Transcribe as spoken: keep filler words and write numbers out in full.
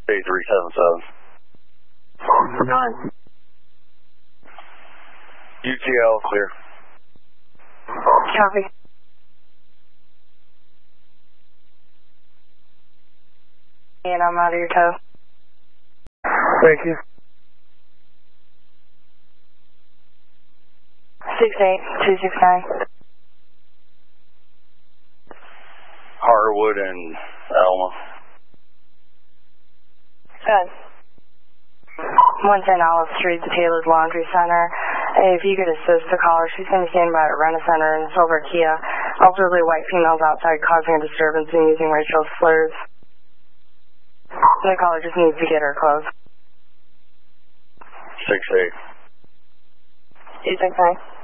eight three seven seven. None. U T L clear. Copy. And I'm out of your tow. Thank you. six eight two six nine. Harwood and Elma. Good. one ten Olive Street, the Taylor's Laundry Center. If you could assist the caller, she's going to stand by at Rent-A-Center in a silver Kia. Elderly white females outside causing a disturbance and using racial slurs. The caller just needs to get her clothes. six eight. two six nine.